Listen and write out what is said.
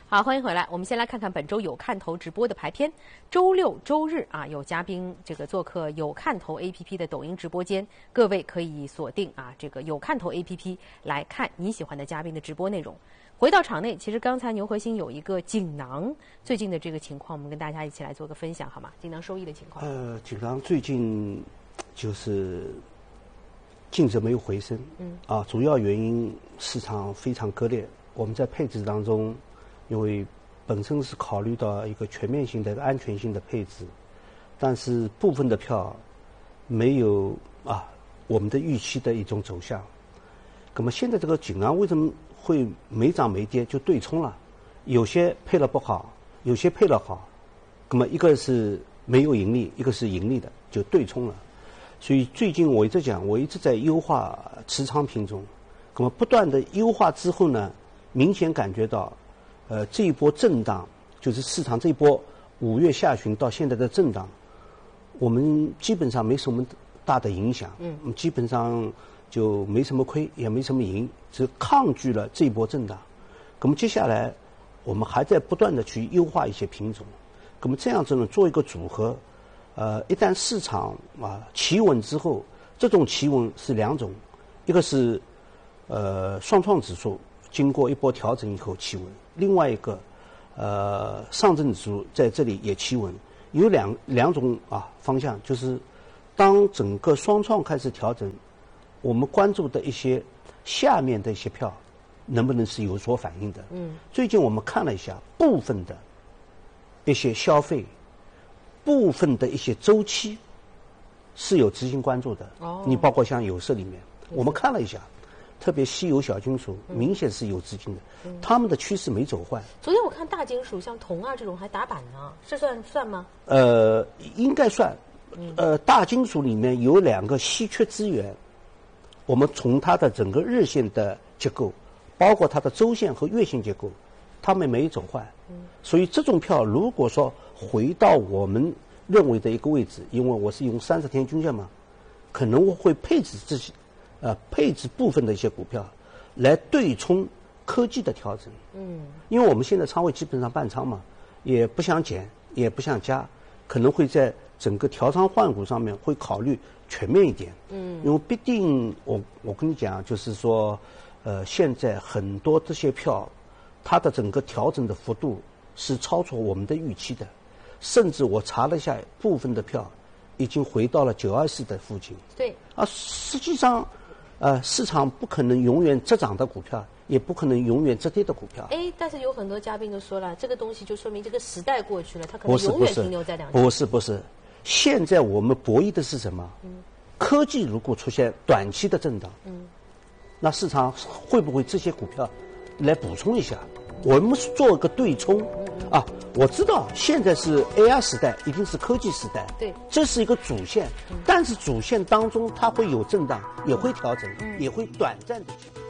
好，欢迎回来。我们先来看看本周有看头直播的排片。周六、周日啊，有嘉宾做客有看头 APP 的抖音直播间，各位可以锁定啊有看头 APP 来看你喜欢的嘉宾的直播内容。回到场内，其实刚才牛核心有一个锦囊最近的这个情况，我们跟大家一起来做个分享，好吗？锦囊收益的情况。 锦囊最近就是竞争没有回升，主要原因市场非常割裂。我们在配置当中，因为本身是考虑到一个全面性的、安全性的配置，但是部分的票没有我们的预期的一种走向。那么现在这个锦囊为什么会没涨没跌就对冲了？有些配了不好，有些配了好，那么一个是没有盈利，一个是盈利的，就对冲了。所以最近我一直讲，我一直在优化持仓品种，那么不断的优化之后呢，明显感觉到这一波震荡，就是市场这一波5月下旬到现在的震荡，我们基本上没什么大的影响，基本上就没什么亏，也没什么赢，只抗拒了这一波震荡。那么接下来我们还在不断的去优化一些品种，那么这样子呢，做一个组合，一旦市场企稳之后，这种企稳是两种，一个是双创指数经过一波调整以后企稳，另外一个上证指数在这里也企稳，有两种方向，就是当整个双创开始调整，我们关注的一些下面的一些票能不能是有所反应的。最近我们看了一下部分的一些消费，部分的一些周期是有执行关注的。你包括像有色里面，我们看了一下，特别稀有小金属明显是有资金的，他们的趋势没走坏。 昨天我看大金属像铜啊这种还打板呢，这算吗？ 应该算。大金属里面有2个稀缺资源，我们从它的整个日线的结构，包括它的周线和月线结构，它们没走坏。所以这种票如果说回到我们认为的一个位置，因为我是用30天均线嘛，可能我会配置这些配置部分的一些股票来对冲科技的调整。因为我们现在仓位基本上半仓嘛，也不想减，也不想加，可能会在整个调仓换股上面会考虑全面一点。因为毕竟我跟你讲，就是说现在很多这些票它的整个调整的幅度是超出我们的预期的，甚至我查了一下，部分的票已经回到了924的附近。 对。 实际上市场不可能永远只涨的股票，也不可能永远只跌的股票。 但是有很多嘉宾都说了，这个东西就说明这个时代过去了，它可能永远停留在不是，现在我们博弈的是什么？科技如果出现短期的震荡，那市场会不会这些股票来补充一下？我们做一个对冲。我知道现在是 AI 时代，一定是科技时代， 对， 这是一个主线，但是主线当中它会有震荡，也会调整，也会短暂的。